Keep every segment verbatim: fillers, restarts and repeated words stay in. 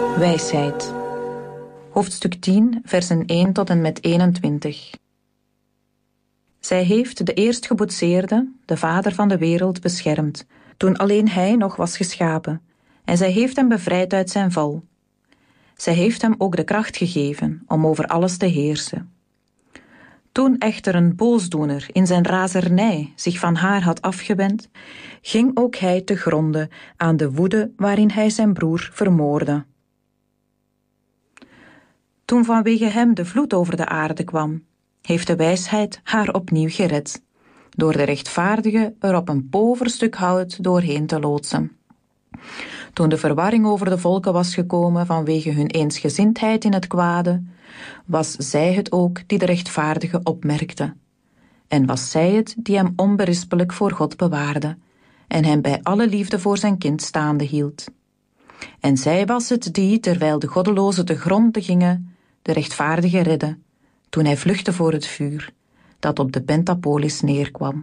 Wijsheid. Hoofdstuk tien, versen één tot en met eenentwintig. Zij heeft de eerstgeboetseerde, de vader van de wereld, beschermd, toen alleen hij nog was geschapen, en zij heeft hem bevrijd uit zijn val. Zij heeft hem ook de kracht gegeven om over alles te heersen. Toen echter een boosdoener in zijn razernij zich van haar had afgewend, ging ook hij te gronde aan de woede waarin hij zijn broer vermoordde. Toen vanwege hem de vloed over de aarde kwam, heeft de wijsheid haar opnieuw gered, door de rechtvaardige er op een pover stuk hout doorheen te loodsen. Toen de verwarring over de volken was gekomen vanwege hun eensgezindheid in het kwade, was zij het ook die de rechtvaardige opmerkte. En was zij het die hem onberispelijk voor God bewaarde, en hem bij alle liefde voor zijn kind staande hield. En zij was het die, terwijl de goddelozen te gronde gingen, de rechtvaardige redde, toen hij vluchtte voor het vuur, dat op de Pentapolis neerkwam.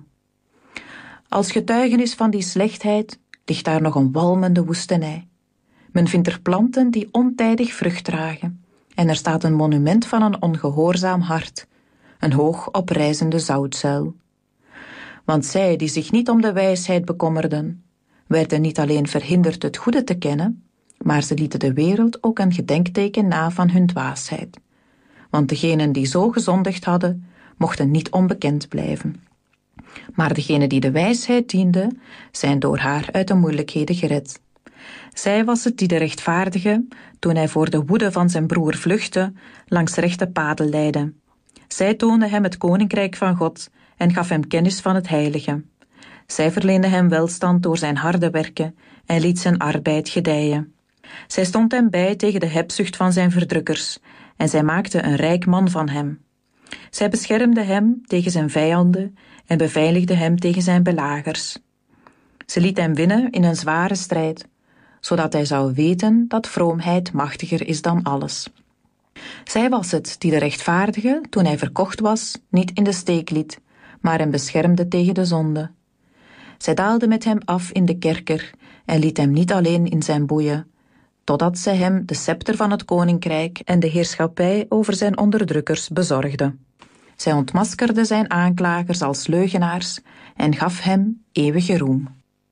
Als getuigenis van die slechtheid ligt daar nog een walmende woestenij. Men vindt er planten die ontijdig vrucht dragen, en er staat een monument van een ongehoorzaam hart, een hoog oprijzende zoutzuil. Want zij die zich niet om de wijsheid bekommerden, werden niet alleen verhinderd het goede te kennen, maar ze lieten de wereld ook een gedenkteken na van hun dwaasheid. Want degenen die zo gezondigd hadden, mochten niet onbekend blijven. Maar degenen die de wijsheid dienden, zijn door haar uit de moeilijkheden gered. Zij was het die de rechtvaardige, toen hij voor de woede van zijn broer vluchtte, langs rechte paden leidde. Zij toonde hem het koninkrijk van God en gaf hem kennis van het heilige. Zij verleende hem welstand door zijn harde werken en liet zijn arbeid gedijen. Zij stond hem bij tegen de hebzucht van zijn verdrukkers en zij maakte een rijk man van hem. Zij beschermde hem tegen zijn vijanden en beveiligde hem tegen zijn belagers. Ze liet hem winnen in een zware strijd, zodat hij zou weten dat vroomheid machtiger is dan alles. Zij was het die de rechtvaardige, toen hij verkocht was, niet in de steek liet, maar hem beschermde tegen de zonde. Zij daalde met hem af in de kerker en liet hem niet alleen in zijn boeien, totdat zij hem de scepter van het koninkrijk en de heerschappij over zijn onderdrukkers bezorgde. Zij ontmaskerde zijn aanklagers als leugenaars en gaf hem eeuwige roem.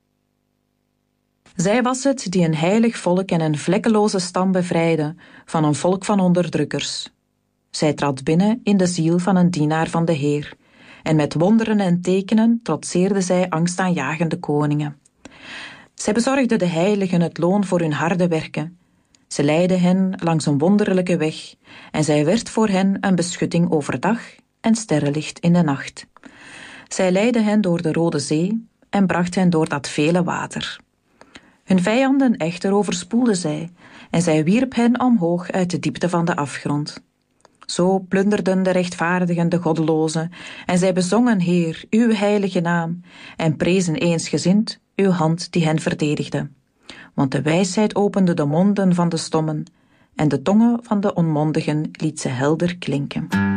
Zij was het die een heilig volk en een vlekkeloze stam bevrijdde van een volk van onderdrukkers. Zij trad binnen in de ziel van een dienaar van de Heer, en met wonderen en tekenen trotseerde zij angstaanjagende koningen. Zij bezorgde de heiligen het loon voor hun harde werken. Ze leidde hen langs een wonderlijke weg, en zij werd voor hen een beschutting overdag en sterrenlicht in de nacht. Zij leidde hen door de Rode Zee en bracht hen door dat vele water. Hun vijanden echter overspoelde zij, en zij wierp hen omhoog uit de diepte van de afgrond. Zo plunderden de rechtvaardigen de goddelozen, en zij bezongen, Heer, uw heilige naam, en prezen eensgezind uw hand die hen verdedigde. Want de wijsheid opende de monden van de stommen, en de tongen van de onmondigen liet ze helder klinken.